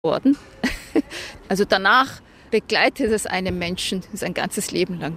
worden. Also danach begleitet es einen Menschen sein ganzes Leben lang.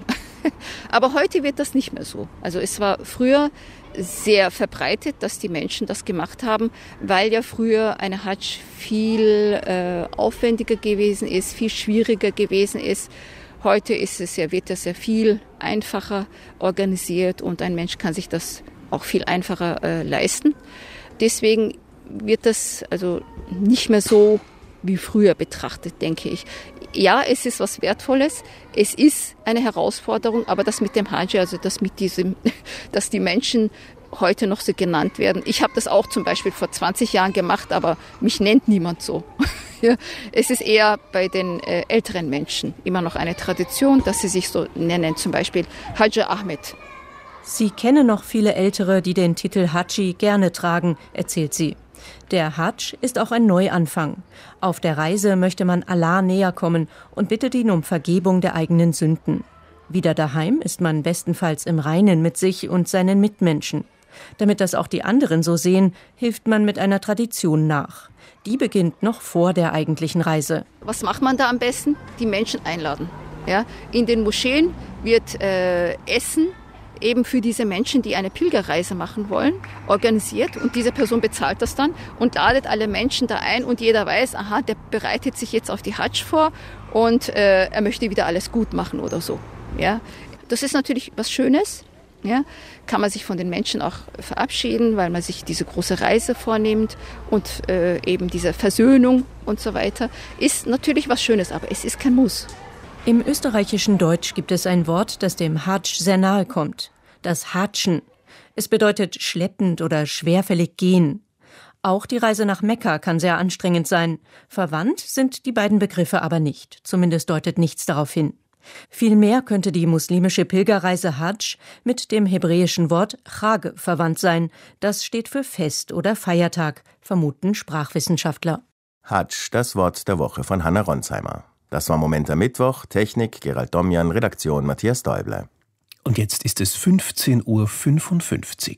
Aber heute wird das nicht mehr so. Also es war früher sehr verbreitet, dass die Menschen das gemacht haben, weil ja früher eine Hadsch viel aufwendiger gewesen ist, viel schwieriger gewesen ist. Heute wird das sehr viel einfacher organisiert und ein Mensch kann sich das auch viel einfacher leisten. Deswegen wird das also nicht mehr so wie früher betrachtet, denke ich. Ja, es ist was Wertvolles, es ist eine Herausforderung, aber das mit dem Hadsch, also das mit diesem, dass die Menschen heute noch so genannt werden. Ich habe das auch zum Beispiel vor 20 Jahren gemacht, aber mich nennt niemand so. Ja, es ist eher bei den älteren Menschen immer noch eine Tradition, dass sie sich so nennen, zum Beispiel Hadji Ahmed. Sie kennen noch viele Ältere, die den Titel Hadschi gerne tragen, erzählt sie. Der Hadsch ist auch ein Neuanfang. Auf der Reise möchte man Allah näher kommen und bittet ihn um Vergebung der eigenen Sünden. Wieder daheim ist man bestenfalls im Reinen mit sich und seinen Mitmenschen. Damit das auch die anderen so sehen, hilft man mit einer Tradition nach. Die beginnt noch vor der eigentlichen Reise. Was macht man da am besten? Die Menschen einladen. Ja? In den Moscheen wird Essen eben für diese Menschen, die eine Pilgerreise machen wollen, organisiert und diese Person bezahlt das dann und ladet alle Menschen da ein und jeder weiß, aha, der bereitet sich jetzt auf die Hadsch vor und er möchte wieder alles gut machen oder so. Ja? Das ist natürlich was Schönes. Ja, kann man sich von den Menschen auch verabschieden, weil man sich diese große Reise vornimmt und eben diese Versöhnung und so weiter, ist natürlich was Schönes, aber es ist kein Muss. Im österreichischen Deutsch gibt es ein Wort, das dem Hadsch sehr nahe kommt, das Hatschen. Es bedeutet schleppend oder schwerfällig gehen. Auch die Reise nach Mekka kann sehr anstrengend sein. Verwandt sind die beiden Begriffe aber nicht, zumindest deutet nichts darauf hin. Vielmehr könnte die muslimische Pilgerreise Hadsch mit dem hebräischen Wort Chag verwandt sein. Das steht für Fest oder Feiertag, vermuten Sprachwissenschaftler. Hadsch, das Wort der Woche von Hanna Ronsheimer. Das war Moment am Mittwoch, Technik Gerald Domjan, Redaktion Matthias Däuble. Und jetzt ist es 15:55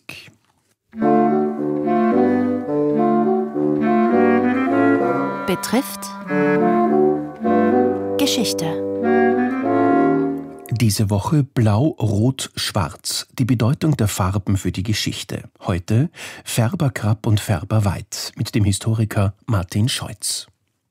Uhr. Betrifft Geschichte. Diese Woche Blau, Rot, Schwarz. Die Bedeutung der Farben für die Geschichte. Heute Färberkrapp und Färberweid mit dem Historiker Martin Scheutz.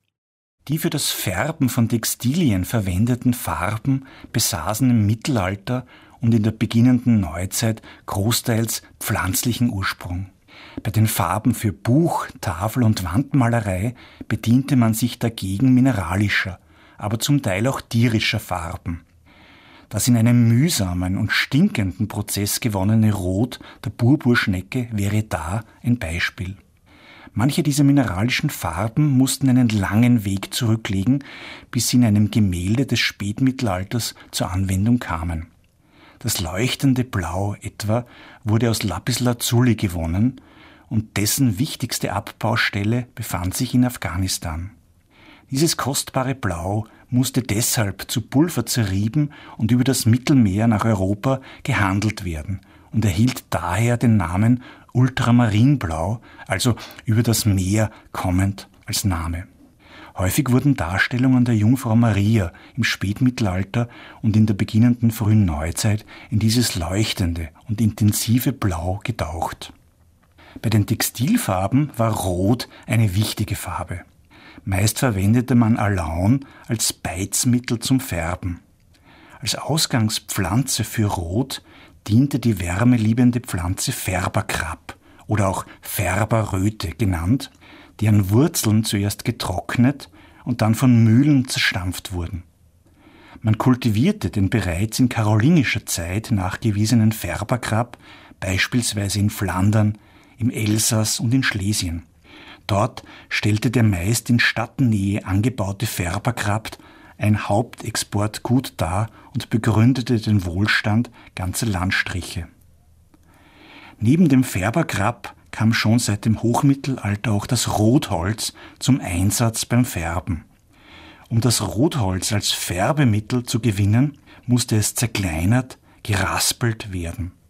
Die für das Färben von Textilien verwendeten Farben besaßen im Mittelalter und in der beginnenden Neuzeit großteils pflanzlichen Ursprung. Bei den Farben für Buch-, Tafel- und Wandmalerei bediente man sich dagegen mineralischer, aber zum Teil auch tierischer Farben. Das in einem mühsamen und stinkenden Prozess gewonnene Rot der Purpurschnecke wäre da ein Beispiel. Manche dieser mineralischen Farben mussten einen langen Weg zurücklegen, bis sie in einem Gemälde des Spätmittelalters zur Anwendung kamen. Das leuchtende Blau etwa wurde aus Lapislazuli gewonnen und dessen wichtigste Abbaustelle befand sich in Afghanistan. Dieses kostbare Blau musste deshalb zu Pulver zerrieben und über das Mittelmeer nach Europa gehandelt werden und erhielt daher den Namen Ultramarinblau, also über das Meer kommend als Name. Häufig wurden Darstellungen der Jungfrau Maria im Spätmittelalter und in der beginnenden frühen Neuzeit in dieses leuchtende und intensive Blau getaucht. Bei den Textilfarben war Rot eine wichtige Farbe. Meist verwendete man Alaun als Beizmittel zum Färben. Als Ausgangspflanze für Rot diente die wärmeliebende Pflanze Färberkrapp oder auch Färberröte genannt, deren Wurzeln zuerst getrocknet und dann von Mühlen zerstampft wurden. Man kultivierte den bereits in karolingischer Zeit nachgewiesenen Färberkrapp beispielsweise in Flandern, im Elsass und in Schlesien. Dort stellte der meist in Stadtnähe angebaute Färberkrapp ein Hauptexportgut dar und begründete den Wohlstand ganzer Landstriche. Neben dem Färberkrapp kam schon seit dem Hochmittelalter auch das Rotholz zum Einsatz beim Färben. Um das Rotholz als Färbemittel zu gewinnen, musste es zerkleinert, geraspelt werden.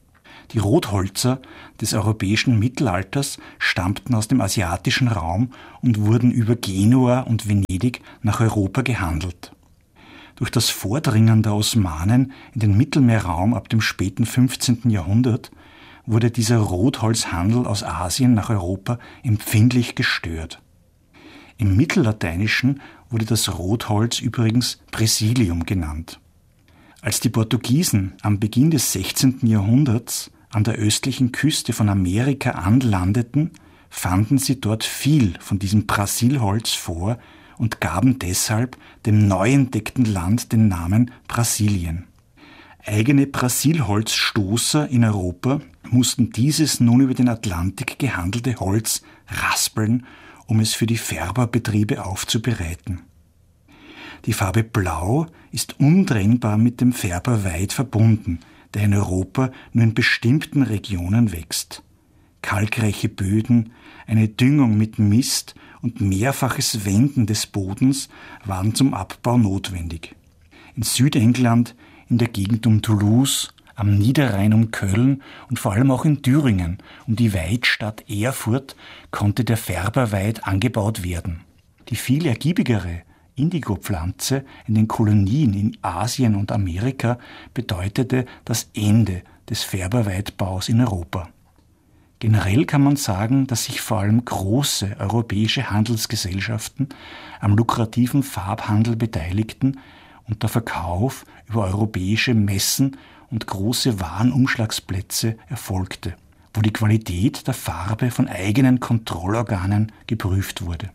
Die Rotholzer des europäischen Mittelalters stammten aus dem asiatischen Raum und wurden über Genua und Venedig nach Europa gehandelt. Durch das Vordringen der Osmanen in den Mittelmeerraum ab dem späten 15. Jahrhundert wurde dieser Rotholzhandel aus Asien nach Europa empfindlich gestört. Im Mittellateinischen wurde das Rotholz übrigens Presilium genannt. Als die Portugiesen am Beginn des 16. Jahrhunderts an der östlichen Küste von Amerika anlandeten, fanden sie dort viel von diesem Brasilholz vor und gaben deshalb dem neu entdeckten Land den Namen Brasilien. Eigene Brasilholzstoßer in Europa mussten dieses nun über den Atlantik gehandelte Holz raspeln, um es für die Färberbetriebe aufzubereiten. Die Farbe Blau ist untrennbar mit dem Färberweid verbunden, der in Europa nur in bestimmten Regionen wächst. Kalkreiche Böden, eine Düngung mit Mist und mehrfaches Wenden des Bodens waren zum Abbau notwendig. In Südengland, in der Gegend um Toulouse, am Niederrhein um Köln und vor allem auch in Thüringen, um die Weidstadt Erfurt, konnte der Färberweid angebaut werden. Die viel ergiebigere Indigopflanze in den Kolonien in Asien und Amerika bedeutete das Ende des Färberweidbaus in Europa. Generell kann man sagen, dass sich vor allem große europäische Handelsgesellschaften am lukrativen Farbhandel beteiligten und der Verkauf über europäische Messen und große Warenumschlagsplätze erfolgte, wo die Qualität der Farbe von eigenen Kontrollorganen geprüft wurde.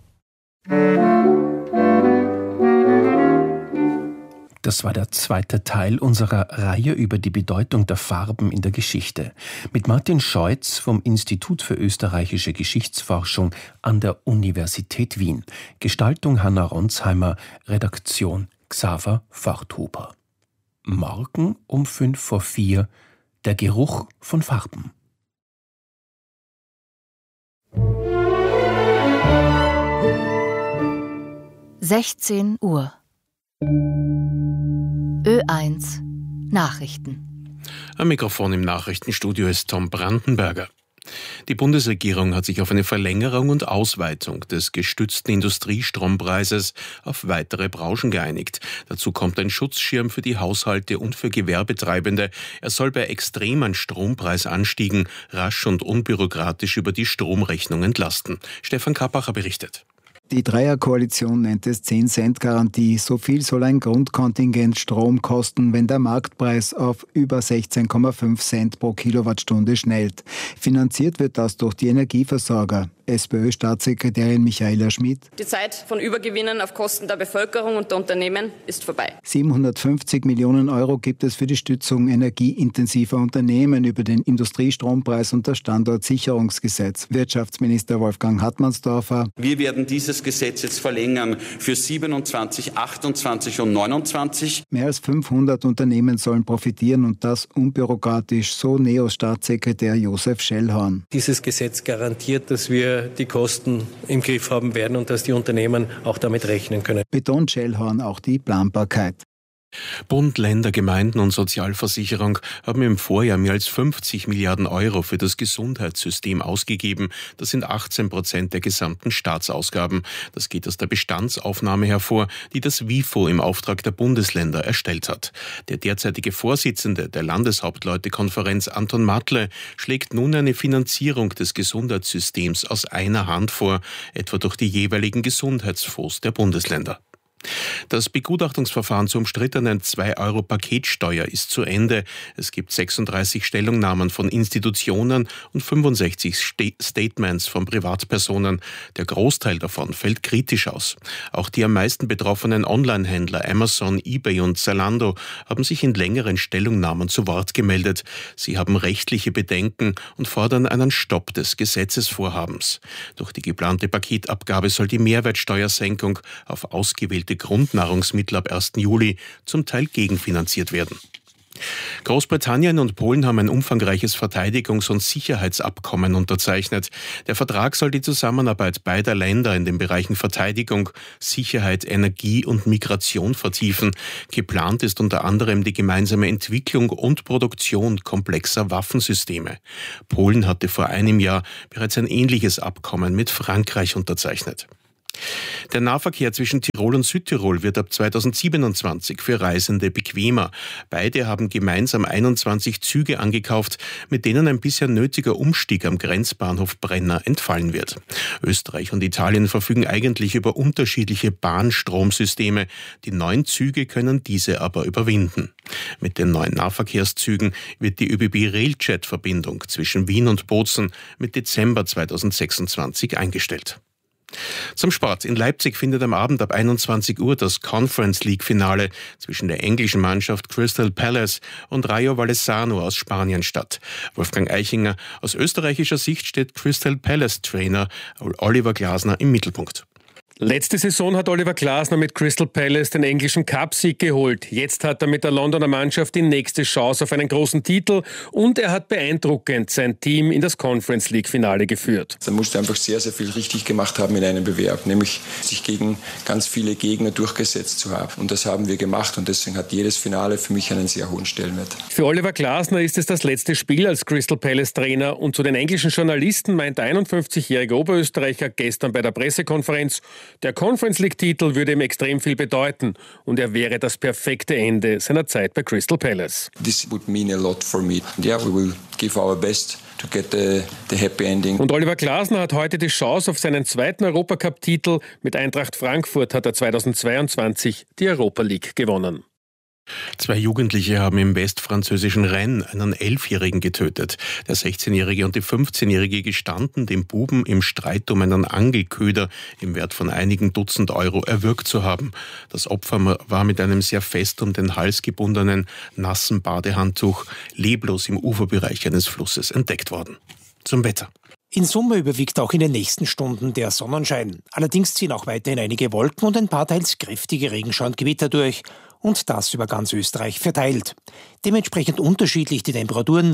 Das war der zweite Teil unserer Reihe über die Bedeutung der Farben in der Geschichte. Mit Martin Scheutz vom Institut für österreichische Geschichtsforschung an der Universität Wien. Gestaltung Hanna Ronsheimer, Redaktion Xaver Forthuber. Morgen um 3:55 der Geruch von Farben. (16 Uhr) Ö1 Nachrichten. Am Mikrofon im Nachrichtenstudio ist Tom Brandenberger. Die Bundesregierung hat sich auf eine Verlängerung und Ausweitung des gestützten Industriestrompreises auf weitere Branchen geeinigt. Dazu kommt ein Schutzschirm für die Haushalte und für Gewerbetreibende. Er soll bei extremen Strompreisanstiegen rasch und unbürokratisch über die Stromrechnung entlasten. Stefan Kappacher berichtet. Die Dreierkoalition nennt es 10-Cent-Garantie. So viel soll ein Grundkontingent Strom kosten, wenn der Marktpreis auf über 16,5 Cent pro Kilowattstunde schnellt. Finanziert wird das durch die Energieversorger. SPÖ-Staatssekretärin Michaela Schmid. Die Zeit von Übergewinnen auf Kosten der Bevölkerung und der Unternehmen ist vorbei. 750 Millionen Euro gibt es für die Stützung energieintensiver Unternehmen über den Industriestrompreis und das Standortsicherungsgesetz. Wirtschaftsminister Wolfgang Hartmannsdorfer. Wir werden dieses Gesetz jetzt verlängern für 27, 28 und 29. Mehr als 500 Unternehmen sollen profitieren und das unbürokratisch, so NEOS-Staatssekretär Josef Schellhorn. Dieses Gesetz garantiert, dass wir die Kosten im Griff haben werden und dass die Unternehmen auch damit rechnen können. Betont Schellhorn auch die Planbarkeit. Bund, Länder, Gemeinden und Sozialversicherung haben im Vorjahr mehr als 50 Milliarden Euro für das Gesundheitssystem ausgegeben. Das sind 18% der gesamten Staatsausgaben. Das geht aus der Bestandsaufnahme hervor, die das WIFO im Auftrag der Bundesländer erstellt hat. Der derzeitige Vorsitzende der Landeshauptleutekonferenz, Anton Matle, schlägt nun eine Finanzierung des Gesundheitssystems aus einer Hand vor, etwa durch die jeweiligen Gesundheitsfonds der Bundesländer. Das Begutachtungsverfahren zur umstrittenen 2-Euro-Paketsteuer ist zu Ende. Es gibt 36 Stellungnahmen von Institutionen und 65 Statements von Privatpersonen. Der Großteil davon fällt kritisch aus. Auch die am meisten betroffenen Online-Händler Amazon, eBay und Zalando haben sich in längeren Stellungnahmen zu Wort gemeldet. Sie haben rechtliche Bedenken und fordern einen Stopp des Gesetzesvorhabens. Durch die geplante Paketabgabe soll die Mehrwertsteuersenkung auf ausgewählte Grundnahrungsmittel ab 1. Juli zum Teil gegenfinanziert werden. Großbritannien und Polen haben ein umfangreiches Verteidigungs- und Sicherheitsabkommen unterzeichnet. Der Vertrag soll die Zusammenarbeit beider Länder in den Bereichen Verteidigung, Sicherheit, Energie und Migration vertiefen. Geplant ist unter anderem die gemeinsame Entwicklung und Produktion komplexer Waffensysteme. Polen hatte vor einem Jahr bereits ein ähnliches Abkommen mit Frankreich unterzeichnet. Der Nahverkehr zwischen Tirol und Südtirol wird ab 2027 für Reisende bequemer. Beide haben gemeinsam 21 Züge angekauft, mit denen ein bisher nötiger Umstieg am Grenzbahnhof Brenner entfallen wird. Österreich und Italien verfügen eigentlich über unterschiedliche Bahnstromsysteme. Die neuen Züge können diese aber überwinden. Mit den neuen Nahverkehrszügen wird die ÖBB Railjet-Verbindung zwischen Wien und Bozen mit Dezember 2026 eingestellt. Zum Sport. In Leipzig findet am Abend ab 21 Uhr das Conference League Finale zwischen der englischen Mannschaft Crystal Palace und Rayo Vallecano aus Spanien statt. Wolfgang Eichinger: Aus österreichischer Sicht steht Crystal Palace Trainer Oliver Glasner im Mittelpunkt. Letzte Saison hat Oliver Glasner mit Crystal Palace den englischen Cup-Sieg geholt. Jetzt hat er mit der Londoner Mannschaft die nächste Chance auf einen großen Titel und er hat beeindruckend sein Team in das Conference League-Finale geführt. Er musste einfach sehr, sehr viel richtig gemacht haben in einem Bewerb, nämlich sich gegen ganz viele Gegner durchgesetzt zu haben. Und das haben wir gemacht und deswegen hat jedes Finale für mich einen sehr hohen Stellenwert. Für Oliver Glasner ist es das letzte Spiel als Crystal Palace-Trainer und zu den englischen Journalisten meint der 51-jährige Oberösterreicher gestern bei der Pressekonferenz, der Conference League-Titel würde ihm extrem viel bedeuten und er wäre das perfekte Ende seiner Zeit bei Crystal Palace. This would mean a lot for me. Yeah, we will give our best to get the happy ending. Und Oliver Glasner hat heute die Chance auf seinen zweiten Europacup-Titel. Mit Eintracht Frankfurt hat er 2022 die Europa League gewonnen. 2 Jugendliche haben im westfranzösischen Rennes einen 11-Jährigen getötet. Der 16-Jährige und die 15-Jährige gestanden, dem Buben im Streit um einen Angelköder im Wert von einigen Dutzend Euro erwürgt zu haben. Das Opfer war mit einem sehr fest um den Hals gebundenen, nassen Badehandtuch leblos im Uferbereich eines Flusses entdeckt worden. Zum Wetter. In Summe überwiegt auch in den nächsten Stunden der Sonnenschein. Allerdings ziehen auch weiterhin einige Wolken und ein paar teils kräftige Regenschauer und Gewitter durch. Und das über ganz Österreich verteilt. Dementsprechend unterschiedlich die Temperaturen.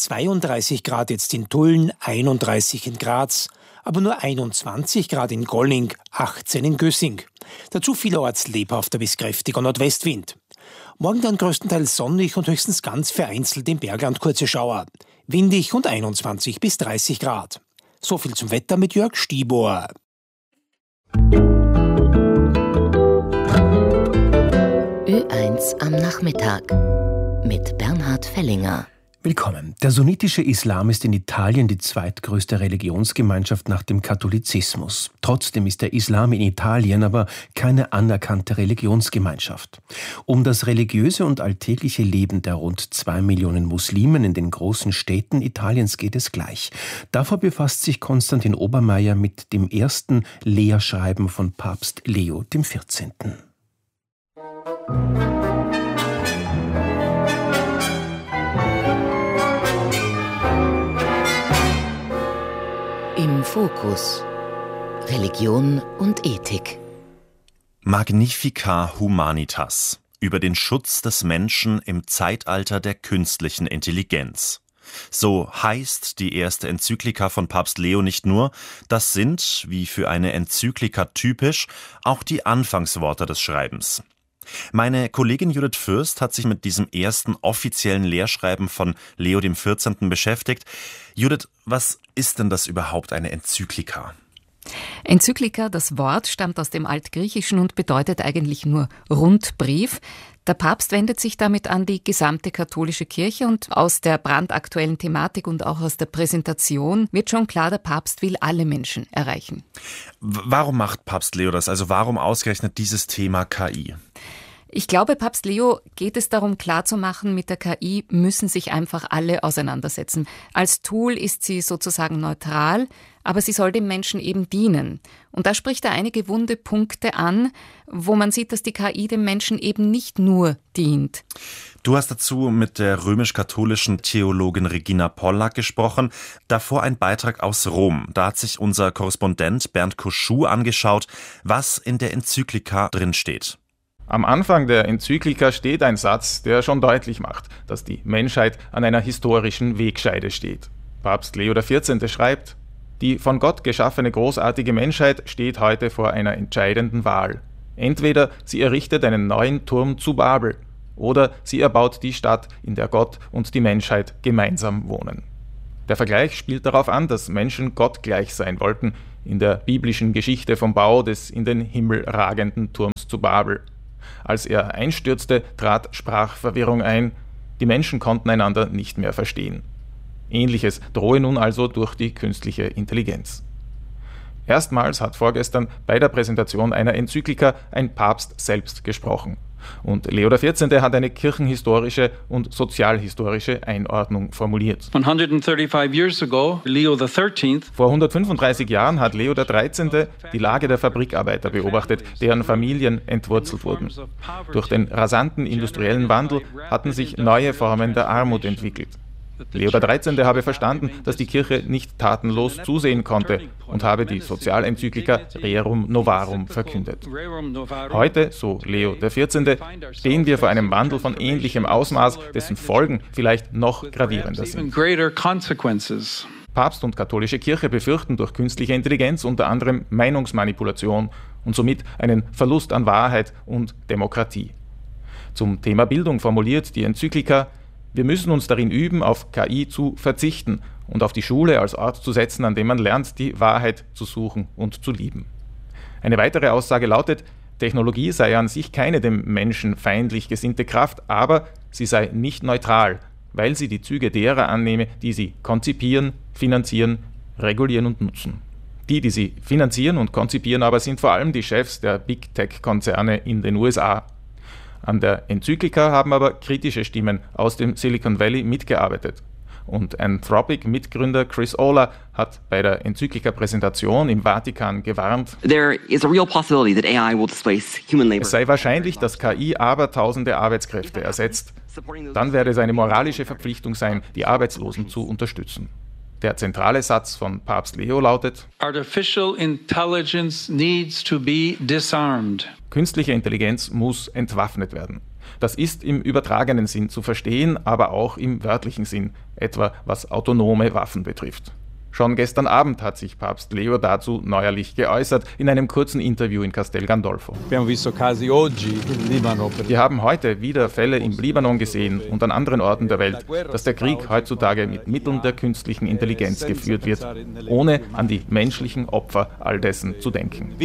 32 Grad jetzt in Tulln, 31 in Graz, aber nur 21 Grad in Golling, 18 in Gössing. Dazu vielerorts lebhafter bis kräftiger Nordwestwind. Morgen dann größtenteils sonnig und höchstens ganz vereinzelt im Bergland kurze Schauer. Windig und 21 bis 30 Grad. So viel zum Wetter mit Jörg Stiebohr. Ö1 am Nachmittag mit Bernhard Fellinger. Willkommen. Der sunnitische Islam ist in Italien die zweitgrößte Religionsgemeinschaft nach dem Katholizismus. Trotzdem ist der Islam in Italien aber keine anerkannte Religionsgemeinschaft. Um das religiöse und alltägliche Leben der rund 2 Millionen Muslimen in den großen Städten Italiens geht es gleich. Davor befasst sich Konstantin Obermeier mit dem ersten Lehrschreiben von Papst Leo XIV. Im Fokus Religion und Ethik. Magnifica Humanitas über den Schutz des Menschen im Zeitalter der künstlichen Intelligenz. So heißt die erste Enzyklika von Papst Leo nicht nur, das sind, wie für eine Enzyklika typisch, auch die Anfangsworte des Schreibens. Meine Kollegin Judith Fürst hat sich mit diesem ersten offiziellen Lehrschreiben von Leo XIV. Beschäftigt. Judith, was ist denn das überhaupt, eine Enzyklika? Enzyklika, das Wort, stammt aus dem Altgriechischen und bedeutet eigentlich nur Rundbrief. Der Papst wendet sich damit an die gesamte katholische Kirche und aus der brandaktuellen Thematik und auch aus der Präsentation wird schon klar, der Papst will alle Menschen erreichen. Warum macht Papst Leo das? Also warum ausgerechnet dieses Thema KI? Ich glaube, Papst Leo geht es darum klarzumachen, mit der KI müssen sich einfach alle auseinandersetzen. Als Tool ist sie sozusagen neutral, aber sie soll dem Menschen eben dienen. Und da spricht er einige wunde Punkte an, wo man sieht, dass die KI dem Menschen eben nicht nur dient. Du hast dazu mit der römisch-katholischen Theologin Regina Pollack gesprochen. Davor ein Beitrag aus Rom. Da hat sich unser Korrespondent Bernd Koschou angeschaut, was in der Enzyklika drin steht. Am Anfang der Enzyklika steht ein Satz, der schon deutlich macht, dass die Menschheit an einer historischen Wegscheide steht. Papst Leo XIV. Schreibt: Die von Gott geschaffene großartige Menschheit steht heute vor einer entscheidenden Wahl. Entweder sie errichtet einen neuen Turm zu Babel, oder sie erbaut die Stadt, in der Gott und die Menschheit gemeinsam wohnen. Der Vergleich spielt darauf an, dass Menschen Gott gleich sein wollten, in der biblischen Geschichte vom Bau des in den Himmel ragenden Turms zu Babel. Als er einstürzte, trat Sprachverwirrung ein, die Menschen konnten einander nicht mehr verstehen. Ähnliches drohe nun also durch die künstliche Intelligenz. Erstmals hat vorgestern bei der Präsentation einer Enzyklika ein Papst selbst gesprochen. Und Leo XIV. Hat eine kirchenhistorische und sozialhistorische Einordnung formuliert. 135 years ago, Leo XIII. Vor 135 Jahren hat Leo XIII. Die Lage der Fabrikarbeiter beobachtet, deren Familien entwurzelt wurden. Durch den rasanten industriellen Wandel hatten sich neue Formen der Armut entwickelt. Leo XIII. Habe verstanden, dass die Kirche nicht tatenlos zusehen konnte und habe die Sozialenzyklika Rerum Novarum verkündet. Heute, so Leo XIV., stehen wir vor einem Wandel von ähnlichem Ausmaß, dessen Folgen vielleicht noch gravierender sind. Papst und katholische Kirche befürchten durch künstliche Intelligenz unter anderem Meinungsmanipulation und somit einen Verlust an Wahrheit und Demokratie. Zum Thema Bildung formuliert die Enzyklika: Wir müssen uns darin üben, auf KI zu verzichten und auf die Schule als Ort zu setzen, an dem man lernt, die Wahrheit zu suchen und zu lieben. Eine weitere Aussage lautet: Technologie sei an sich keine dem Menschen feindlich gesinnte Kraft, aber sie sei nicht neutral, weil sie die Züge derer annehme, die sie konzipieren, finanzieren, regulieren und nutzen. Die sie finanzieren und konzipieren aber sind vor allem die Chefs der Big-Tech-Konzerne in den USA. An der Enzyklika haben aber kritische Stimmen aus dem Silicon Valley mitgearbeitet. Und Anthropic-Mitgründer Chris Olah hat bei der Enzyklika-Präsentation im Vatikan gewarnt: Es sei wahrscheinlich, dass KI abertausende Arbeitskräfte ersetzt. Dann werde es eine moralische Verpflichtung sein, die Arbeitslosen zu unterstützen. Der zentrale Satz von Papst Leo lautet: Artificial intelligence needs to be disarmed. Künstliche Intelligenz muss entwaffnet werden. Das ist im übertragenen Sinn zu verstehen, aber auch im wörtlichen Sinn, etwa was autonome Waffen betrifft. Schon gestern Abend hat sich Papst Leo dazu neuerlich geäußert in einem kurzen Interview in Castel Gandolfo. Wir haben heute wieder Fälle im Libanon gesehen und an anderen Orten der Welt, dass der Krieg heutzutage mit Mitteln der künstlichen Intelligenz geführt wird, ohne an die menschlichen Opfer all dessen zu denken.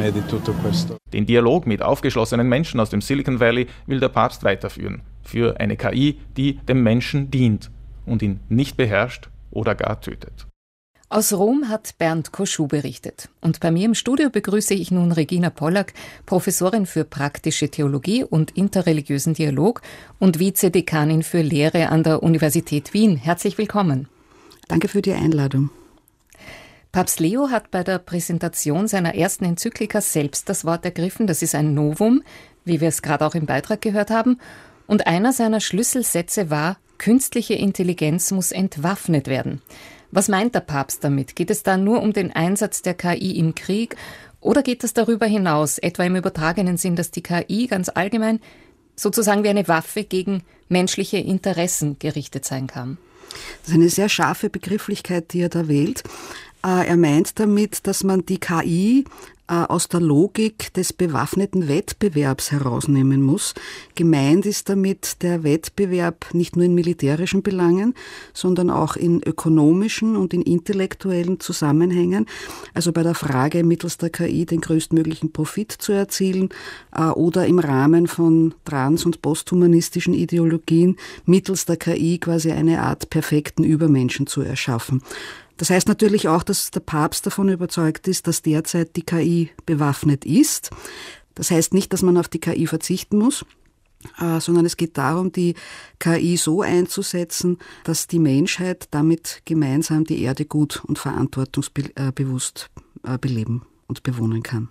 Den Dialog mit aufgeschlossenen Menschen aus dem Silicon Valley will der Papst weiterführen, für eine KI, die dem Menschen dient und ihn nicht beherrscht oder gar tötet. Aus Rom hat Bernd Koschuh berichtet. Und bei mir im Studio begrüße ich nun Regina Pollack, Professorin für praktische Theologie und interreligiösen Dialog und Vizedekanin für Lehre an der Universität Wien. Herzlich willkommen. Danke für die Einladung. Papst Leo hat bei der Präsentation seiner ersten Enzyklika selbst das Wort ergriffen. Das ist ein Novum, wie wir es gerade auch im Beitrag gehört haben. Und einer seiner Schlüsselsätze war: Künstliche Intelligenz muss entwaffnet werden. Was meint der Papst damit? Geht es da nur um den Einsatz der KI im Krieg oder geht es darüber hinaus, etwa im übertragenen Sinn, dass die KI ganz allgemein sozusagen wie eine Waffe gegen menschliche Interessen gerichtet sein kann? Das ist eine sehr scharfe Begrifflichkeit, die er da wählt. Er meint damit, dass man die KI aus der Logik des bewaffneten Wettbewerbs herausnehmen muss. Gemeint ist damit der Wettbewerb nicht nur in militärischen Belangen, sondern auch in ökonomischen und in intellektuellen Zusammenhängen. Also bei der Frage, mittels der KI den größtmöglichen Profit zu erzielen oder im Rahmen von trans- und posthumanistischen Ideologien mittels der KI quasi eine Art perfekten Übermenschen zu erschaffen. Das heißt natürlich auch, dass der Papst davon überzeugt ist, dass derzeit die KI bewaffnet ist. Das heißt nicht, dass man auf die KI verzichten muss, sondern es geht darum, die KI so einzusetzen, dass die Menschheit damit gemeinsam die Erde gut und verantwortungsbewusst beleben und bewohnen kann.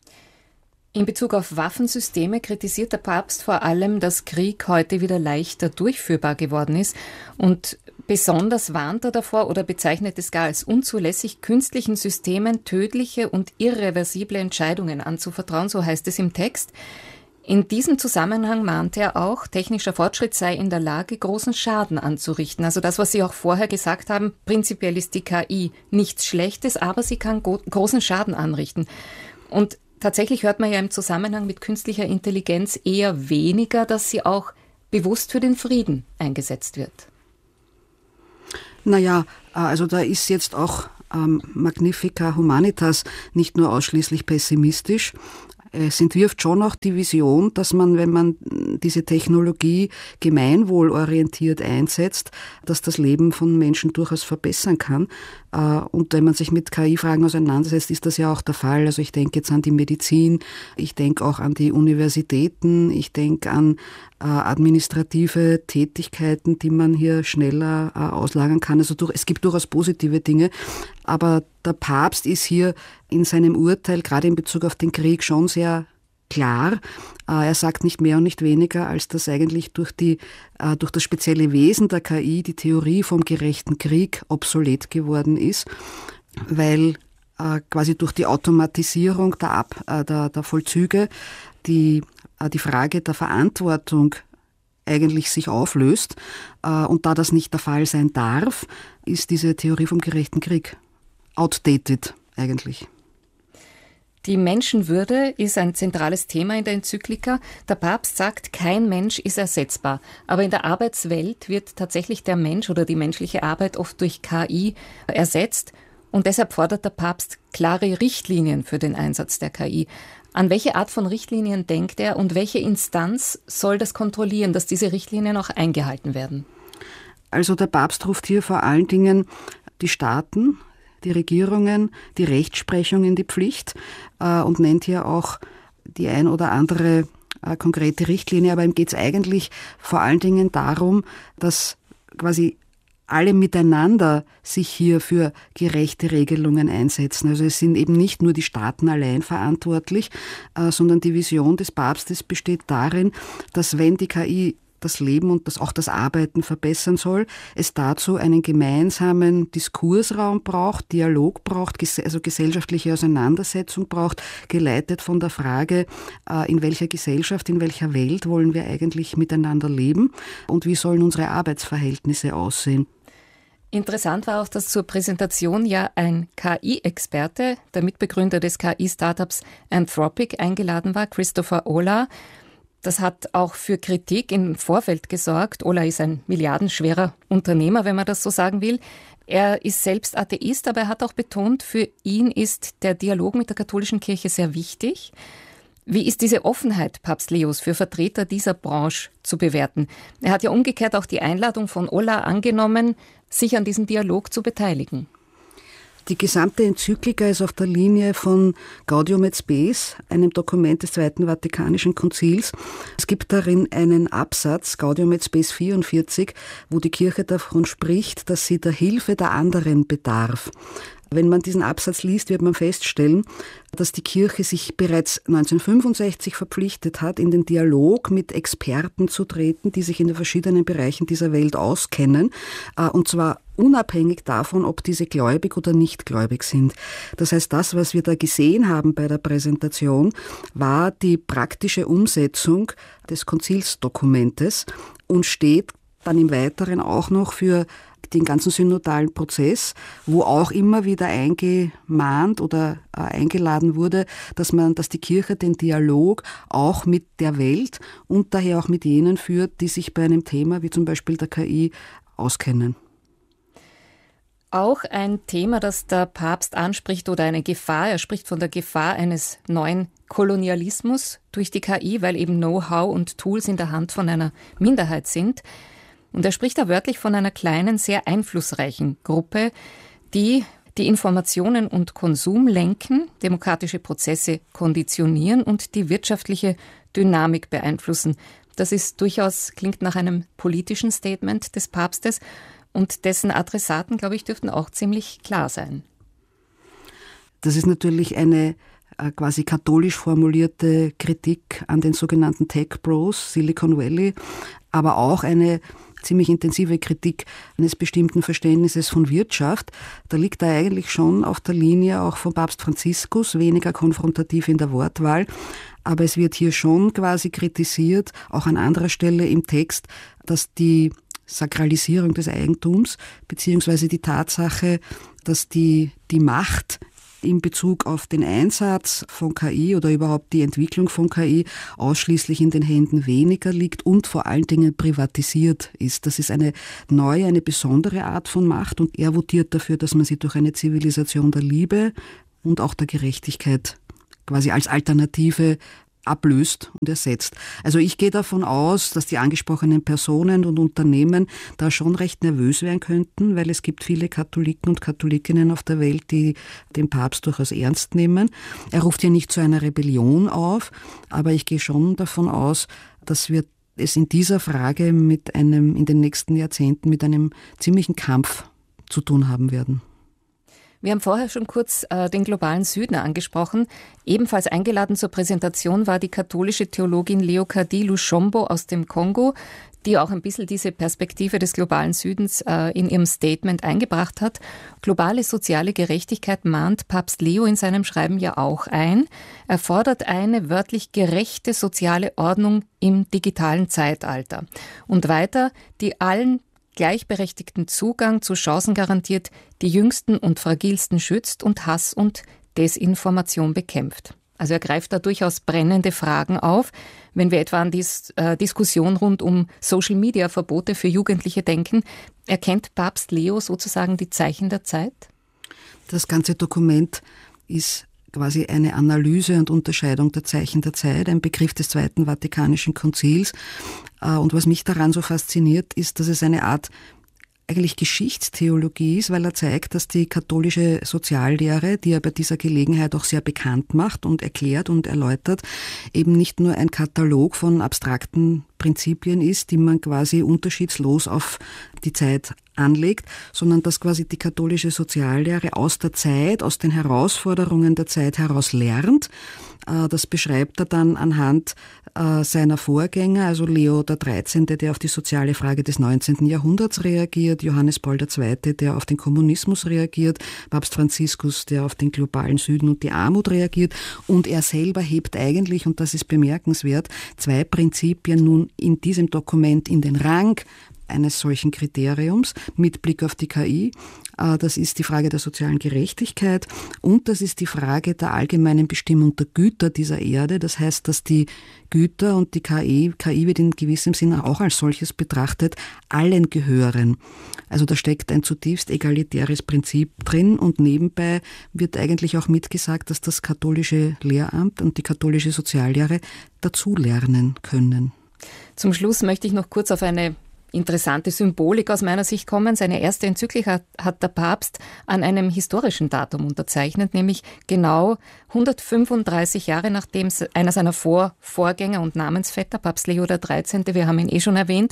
In Bezug auf Waffensysteme kritisiert der Papst vor allem, dass Krieg heute wieder leichter durchführbar geworden ist und besonders warnt er davor oder bezeichnet es gar als unzulässig, künstlichen Systemen tödliche und irreversible Entscheidungen anzuvertrauen, so heißt es im Text. In diesem Zusammenhang mahnte er auch, technischer Fortschritt sei in der Lage, großen Schaden anzurichten. Also das, was Sie auch vorher gesagt haben, prinzipiell ist die KI nichts Schlechtes, aber sie kann großen Schaden anrichten. Und tatsächlich hört man ja im Zusammenhang mit künstlicher Intelligenz eher weniger, dass sie auch bewusst für den Frieden eingesetzt wird. Naja, also da ist jetzt auch Magnifica Humanitas nicht nur ausschließlich pessimistisch. Es entwirft schon auch die Vision, dass man, wenn man diese Technologie gemeinwohlorientiert einsetzt, dass das Leben von Menschen durchaus verbessern kann. Und wenn man sich mit KI-Fragen auseinandersetzt, ist das ja auch der Fall. Also ich denke jetzt an die Medizin, ich denke auch an die Universitäten, ich denke an administrative Tätigkeiten, die man hier schneller auslagern kann. Also es gibt durchaus positive Dinge, aber der Papst ist hier in seinem Urteil, gerade in Bezug auf den Krieg, schon sehr klar. Er sagt nicht mehr und nicht weniger, als dass eigentlich durch das spezielle Wesen der KI die Theorie vom gerechten Krieg obsolet geworden ist, weil quasi durch die Automatisierung der Vollzüge die Frage der Verantwortung eigentlich sich auflöst. Und da das nicht der Fall sein darf, ist diese Theorie vom gerechten Krieg outdated eigentlich. Die Menschenwürde ist ein zentrales Thema in der Enzyklika. Der Papst sagt, kein Mensch ist ersetzbar. Aber in der Arbeitswelt wird tatsächlich der Mensch oder die menschliche Arbeit oft durch KI ersetzt. Und deshalb fordert der Papst klare Richtlinien für den Einsatz der KI. An welche Art von Richtlinien denkt er und welche Instanz soll das kontrollieren, dass diese Richtlinien auch eingehalten werden? Also der Papst ruft hier vor allen Dingen die Staaten, die Regierungen, die Rechtsprechung in die Pflicht und nennt hier auch die ein oder andere konkrete Richtlinie. Aber ihm geht es eigentlich vor allen Dingen darum, dass quasi alle miteinander sich hier für gerechte Regelungen einsetzen. Also es sind eben nicht nur die Staaten allein verantwortlich, sondern die Vision des Papstes besteht darin, dass wenn die KI das Leben und auch das Arbeiten verbessern soll, es dazu einen gemeinsamen Diskursraum braucht, Dialog braucht, also gesellschaftliche Auseinandersetzung braucht, geleitet von der Frage, in welcher Gesellschaft, in welcher Welt wollen wir eigentlich miteinander leben und wie sollen unsere Arbeitsverhältnisse aussehen. Interessant war auch, dass zur Präsentation ja ein KI-Experte, der Mitbegründer des KI-Startups Anthropic, eingeladen war, Christopher Olah. Das hat auch für Kritik im Vorfeld gesorgt. Olah ist ein milliardenschwerer Unternehmer, wenn man das so sagen will. Er ist selbst Atheist, aber er hat auch betont, für ihn ist der Dialog mit der katholischen Kirche sehr wichtig. Wie ist diese Offenheit Papst Leos für Vertreter dieser Branche zu bewerten? Er hat ja umgekehrt auch die Einladung von Olah angenommen, sich an diesem Dialog zu beteiligen. Die gesamte Enzyklika ist auf der Linie von Gaudium et Spes, einem Dokument des Zweiten Vatikanischen Konzils. Es gibt darin einen Absatz, Gaudium et Spes 44, wo die Kirche davon spricht, dass sie der Hilfe der anderen bedarf. Wenn man diesen Absatz liest, wird man feststellen, dass die Kirche sich bereits 1965 verpflichtet hat, in den Dialog mit Experten zu treten, die sich in den verschiedenen Bereichen dieser Welt auskennen, und zwar unabhängig davon, ob diese gläubig oder nicht gläubig sind. Das heißt, das, was wir da gesehen haben bei der Präsentation, war die praktische Umsetzung des Konzilsdokumentes und steht dann im Weiteren auch noch für den ganzen synodalen Prozess, wo auch immer wieder eingemahnt oder eingeladen wurde, dass die Kirche den Dialog auch mit der Welt und daher auch mit jenen führt, die sich bei einem Thema wie zum Beispiel der KI auskennen. Auch ein Thema, das der Papst anspricht oder eine Gefahr. Er spricht von der Gefahr eines neuen Kolonialismus durch die KI, weil eben Know-how und Tools in der Hand von einer Minderheit sind. Und er spricht da wörtlich von einer kleinen, sehr einflussreichen Gruppe, die Informationen und Konsum lenken, demokratische Prozesse konditionieren und die wirtschaftliche Dynamik beeinflussen. Das ist durchaus, klingt nach einem politischen Statement des Papstes und dessen Adressaten, glaube ich, dürften auch ziemlich klar sein. Das ist natürlich eine quasi katholisch formulierte Kritik an den sogenannten Tech Bros, Silicon Valley, aber auch eine ziemlich intensive Kritik eines bestimmten Verständnisses von Wirtschaft. Da liegt er eigentlich schon auf der Linie auch von Papst Franziskus, weniger konfrontativ in der Wortwahl. Aber es wird hier schon quasi kritisiert, auch an anderer Stelle im Text, dass die Sakralisierung des Eigentums beziehungsweise die Tatsache, dass die Macht in Bezug auf den Einsatz von KI oder überhaupt die Entwicklung von KI ausschließlich in den Händen weniger liegt und vor allen Dingen privatisiert ist. Das ist eine neue, eine besondere Art von Macht und er votiert dafür, dass man sie durch eine Zivilisation der Liebe und auch der Gerechtigkeit quasi als Alternative ablöst und ersetzt. Also ich gehe davon aus, dass die angesprochenen Personen und Unternehmen da schon recht nervös werden könnten, weil es gibt viele Katholiken und Katholikinnen auf der Welt, die den Papst durchaus ernst nehmen. Er ruft hier nicht zu einer Rebellion auf, aber ich gehe schon davon aus, dass wir es in dieser Frage in den nächsten Jahrzehnten mit einem ziemlichen Kampf zu tun haben werden. Wir haben vorher schon kurz den globalen Süden angesprochen. Ebenfalls eingeladen zur Präsentation war die katholische Theologin Leokadie Lushombo aus dem Kongo, die auch ein bisschen diese Perspektive des globalen Südens in ihrem Statement eingebracht hat. Globale soziale Gerechtigkeit mahnt Papst Leo in seinem Schreiben ja auch ein. Er fordert eine wörtlich gerechte soziale Ordnung im digitalen Zeitalter. Und weiter, die allen gleichberechtigten Zugang zu Chancen garantiert, die Jüngsten und Fragilsten schützt und Hass und Desinformation bekämpft. Also er greift da durchaus brennende Fragen auf. Wenn wir etwa an die Diskussion rund um Social-Media-Verbote für Jugendliche denken, erkennt Papst Leo sozusagen die Zeichen der Zeit? Das ganze Dokument ist quasi eine Analyse und Unterscheidung der Zeichen der Zeit, ein Begriff des Zweiten Vatikanischen Konzils. Und was mich daran so fasziniert, ist, dass es eine Art eigentlich Geschichtstheologie ist, weil er zeigt, dass die katholische Soziallehre, die er bei dieser Gelegenheit auch sehr bekannt macht und erklärt und erläutert, eben nicht nur ein Katalog von abstrakten Prinzipien ist, die man quasi unterschiedslos auf die Zeit anlegt, sondern dass quasi die katholische Soziallehre aus der Zeit, aus den Herausforderungen der Zeit heraus lernt. Das beschreibt er dann anhand seiner Vorgänger, also Leo XIII., der auf die soziale Frage des 19. Jahrhunderts reagiert, Johannes Paul II., der auf den Kommunismus reagiert, Papst Franziskus, der auf den globalen Süden und die Armut reagiert, und er selber hebt eigentlich, und das ist bemerkenswert, 2 Prinzipien nun in diesem Dokument in den Rang eines solchen Kriteriums mit Blick auf die KI. Das ist die Frage der sozialen Gerechtigkeit und das ist die Frage der allgemeinen Bestimmung der Güter dieser Erde. Das heißt, dass die Güter und die KI wird in gewissem Sinne auch als solches betrachtet, allen gehören. Also da steckt ein zutiefst egalitäres Prinzip drin und nebenbei wird eigentlich auch mitgesagt, dass das katholische Lehramt und die katholische Soziallehre dazulernen können. Zum Schluss möchte ich noch kurz auf eine interessante Symbolik aus meiner Sicht kommen. Seine erste Enzyklika hat der Papst an einem historischen Datum unterzeichnet, nämlich genau 135 Jahre nachdem einer seiner Vorgänger und Namensvetter, Papst Leo XIII., wir haben ihn schon erwähnt,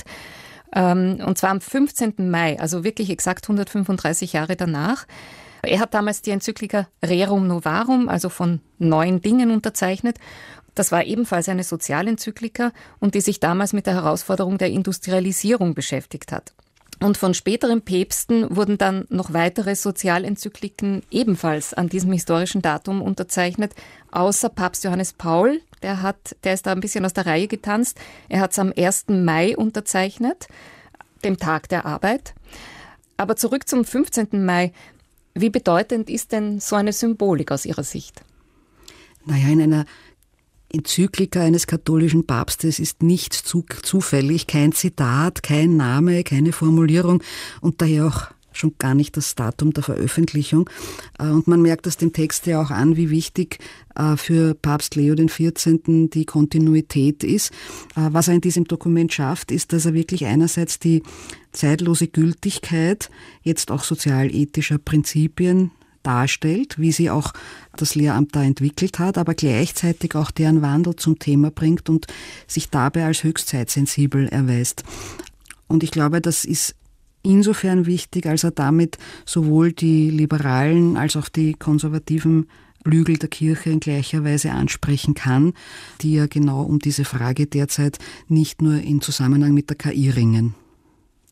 und zwar am 15. Mai, also wirklich exakt 135 Jahre danach. Er hat damals die Enzyklika Rerum Novarum, also von neuen Dingen, unterzeichnet. Das war ebenfalls eine Sozialenzyklika und die sich damals mit der Herausforderung der Industrialisierung beschäftigt hat. Und von späteren Päpsten wurden dann noch weitere Sozialenzykliken ebenfalls an diesem historischen Datum unterzeichnet, außer Papst Johannes Paul, der ist da ein bisschen aus der Reihe getanzt. Er hat es am 1. Mai unterzeichnet, dem Tag der Arbeit. Aber zurück zum 15. Mai. Wie bedeutend ist denn so eine Symbolik aus Ihrer Sicht? Naja, in einer Enzyklika eines katholischen Papstes ist nichts zufällig, kein Zitat, kein Name, keine Formulierung und daher auch schon gar nicht das Datum der Veröffentlichung. Und man merkt das dem Text ja auch an, wie wichtig für Papst Leo XIV. Die Kontinuität ist. Was er in diesem Dokument schafft, ist, dass er wirklich einerseits die zeitlose Gültigkeit jetzt auch sozialethischer Prinzipien darstellt, wie sie auch das Lehramt da entwickelt hat, aber gleichzeitig auch deren Wandel zum Thema bringt und sich dabei als höchst zeitsensibel erweist. Und ich glaube, das ist insofern wichtig, als er damit sowohl die liberalen als auch die konservativen Flügel der Kirche in gleicher Weise ansprechen kann, die ja genau um diese Frage derzeit nicht nur in Zusammenhang mit der KI ringen.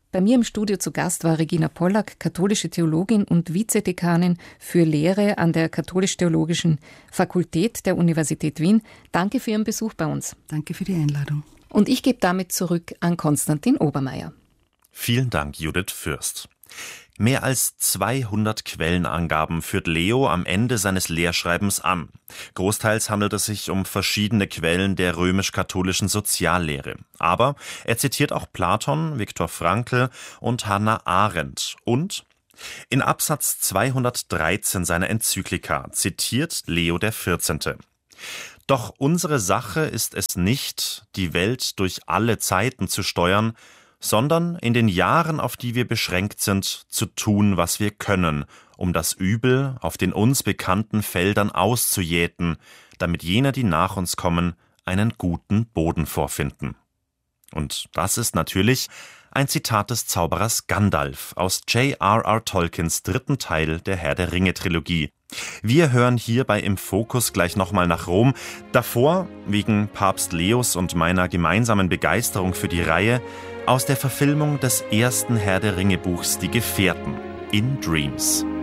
Bei mir im Studio zu Gast war Regina Pollack, katholische Theologin und Vizedekanin für Lehre an der Katholisch-Theologischen Fakultät der Universität Wien. Danke für Ihren Besuch bei uns. Danke für die Einladung. Und ich gebe damit zurück an Konstantin Obermeier. Vielen Dank, Judith Fürst. Mehr als 200 Quellenangaben führt Leo am Ende seines Lehrschreibens an. Großteils handelt es sich um verschiedene Quellen der römisch-katholischen Soziallehre. Aber er zitiert auch Platon, Viktor Frankl und Hannah Arendt. Und in Absatz 213 seiner Enzyklika zitiert Leo XIV. Doch unsere Sache ist es nicht, die Welt durch alle Zeiten zu steuern, sondern in den Jahren, auf die wir beschränkt sind, zu tun, was wir können, um das Übel auf den uns bekannten Feldern auszujäten, damit jene, die nach uns kommen, einen guten Boden vorfinden. Und das ist natürlich ein Zitat des Zauberers Gandalf aus J.R.R. Tolkiens 3. Teil der Herr-der-Ringe-Trilogie. Wir hören hierbei im Fokus gleich nochmal nach Rom. Davor, wegen Papst Leos und meiner gemeinsamen Begeisterung für die Reihe, aus der Verfilmung des ersten Herr-der-Ringe-Buchs Die Gefährten in Dreams.